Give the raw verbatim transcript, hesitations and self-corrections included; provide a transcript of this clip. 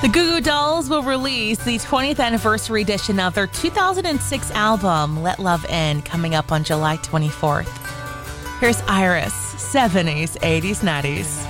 The Goo Goo Dolls will release the twentieth anniversary edition of their two thousand six album, Let Love In, coming up on July twenty-fourth. Here's Iris, seventies, eighties, nineties.